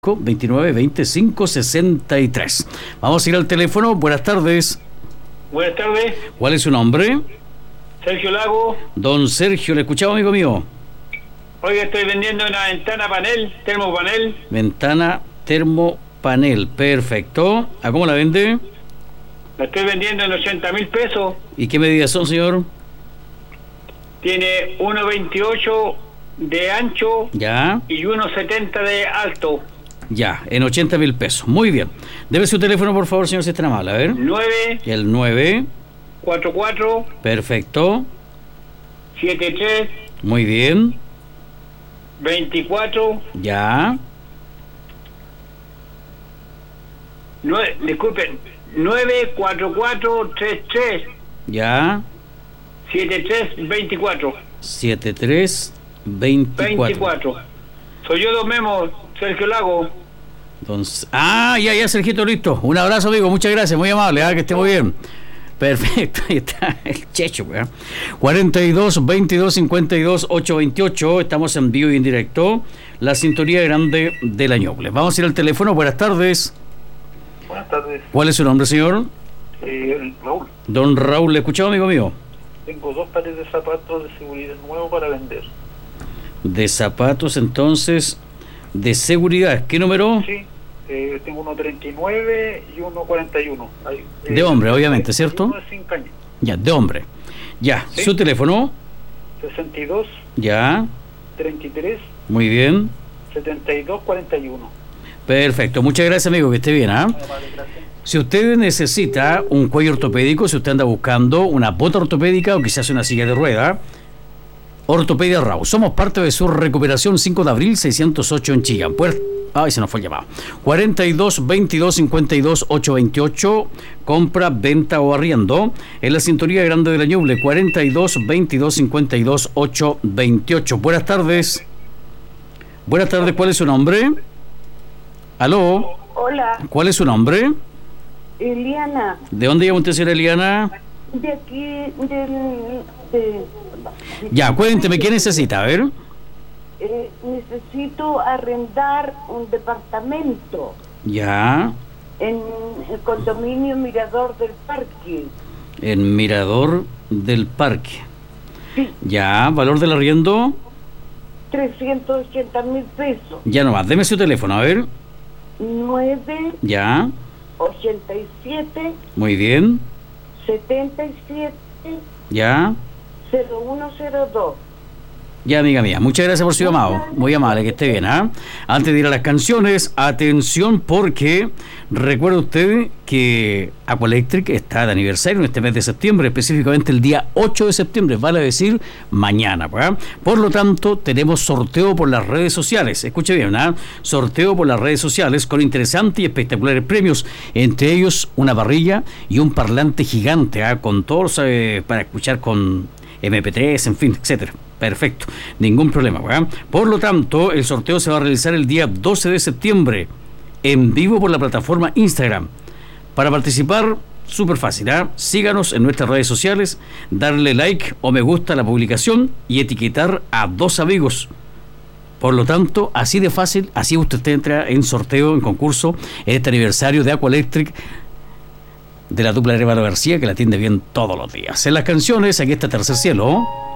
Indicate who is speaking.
Speaker 1: 29 25 63. Vamos a ir al teléfono. Buenas tardes.
Speaker 2: Buenas tardes.
Speaker 1: ¿Cuál es su nombre?
Speaker 2: Sergio Lago.
Speaker 1: Don Sergio, le escuchamos, amigo mío.
Speaker 2: Oiga, estoy vendiendo una ventana panel, termopanel.
Speaker 1: Ventana termopanel, perfecto. ¿A cómo la vende?
Speaker 2: La estoy vendiendo en 80.000 pesos.
Speaker 1: ¿Y qué medidas son, señor?
Speaker 2: Tiene 1,28 de ancho.
Speaker 1: Ya.
Speaker 2: Y 1,70 de alto.
Speaker 1: Ya, en 80.000 pesos. Muy bien. Debe su teléfono, por favor, señor, si está amable. A ver.
Speaker 2: 9.
Speaker 1: El 9.
Speaker 2: 44.
Speaker 1: Perfecto.
Speaker 2: 73.
Speaker 1: Muy bien.
Speaker 2: 24.
Speaker 1: Ya.
Speaker 2: Disculpen. 94433.
Speaker 1: Ya.
Speaker 2: 7324.
Speaker 1: 7324.
Speaker 2: Soy yo, don Memo, Sergio Lago.
Speaker 1: Entonces, ya, Sergito, listo. Un abrazo, amigo, muchas gracias, muy amable, que esté muy bien. Perfecto, ahí está el checho, weón. 42 22 52 828, estamos en vivo y en directo, la sintonía grande de la Ñuble. Vamos a ir al teléfono, buenas tardes.
Speaker 3: Buenas tardes.
Speaker 1: ¿Cuál es su nombre, señor?
Speaker 3: Raúl.
Speaker 1: Don Raúl, ¿le escuchaba, amigo mío?
Speaker 3: Tengo 2 pares de zapatos de seguridad nuevos para vender.
Speaker 1: De zapatos, entonces, de seguridad, ¿qué número?
Speaker 3: Sí, tengo 1,39 y 1,41.
Speaker 1: De hombre, obviamente, ¿cierto?
Speaker 3: Uno de 5 años.
Speaker 1: Ya, de hombre. Ya,
Speaker 3: ¿sí?
Speaker 1: ¿Su teléfono?
Speaker 3: 62.
Speaker 1: Ya.
Speaker 3: 33.
Speaker 1: Muy bien.
Speaker 3: 72, 41.
Speaker 1: Perfecto, muchas gracias, amigo, que esté bien,
Speaker 3: Vale, gracias.
Speaker 1: Si usted necesita un cuello ortopédico, si usted anda buscando una bota ortopédica o quizás una silla de rueda, Ortopedia Raúl. Somos parte de su recuperación 5 de abril 608 en Chillán. Se nos fue el llamado. 42 22 52 828. Compra, venta o arriendo. En la sintonía grande de la Ñuble. 42 22 52 828. Buenas tardes. Buenas tardes, ¿cuál es su nombre? ¿Aló?
Speaker 4: Hola.
Speaker 1: ¿Cuál es su nombre?
Speaker 4: Eliana.
Speaker 1: ¿De dónde llama usted, señora Eliana?
Speaker 4: De aquí,
Speaker 1: Ya, cuénteme, ¿qué necesita? A ver.
Speaker 4: Necesito arrendar un departamento.
Speaker 1: Ya.
Speaker 4: En el condominio Mirador del Parque.
Speaker 1: En Mirador del Parque.
Speaker 4: Sí.
Speaker 1: Ya, ¿valor del arriendo?
Speaker 4: 380.000 pesos.
Speaker 1: Ya nomás, deme su teléfono, a ver.
Speaker 4: 9.
Speaker 1: Ya.
Speaker 4: 87.
Speaker 1: Muy bien.
Speaker 4: 77.
Speaker 1: Ya.
Speaker 4: 0102.
Speaker 1: Ya, amiga mía, muchas gracias por su llamado. Muy amable, que esté bien, Antes de ir a las canciones, atención, porque recuerde usted que Aqualectric está de aniversario en este mes de septiembre, específicamente el día 8 de septiembre, vale decir mañana, ¿verdad? Por lo tanto, tenemos sorteo por las redes sociales. Escuche bien, sorteo por las redes sociales con interesantes y espectaculares premios, entre ellos una parrilla y un parlante gigante, con todos para escuchar con MP3, en fin, etcétera. Perfecto, ningún problema, ¿verdad? Por lo tanto, el sorteo se va a realizar el día 12 de septiembre, en vivo por la plataforma Instagram. Para participar, súper fácil, síganos en nuestras redes sociales, darle like o me gusta a la publicación y etiquetar a 2 amigos. Por lo tanto, así de fácil, así usted entra en sorteo, en concurso, en este aniversario de Aqualectric, de la dupla Arevalo García, que la atiende bien todos los días. En las canciones, aquí está Tercer Cielo.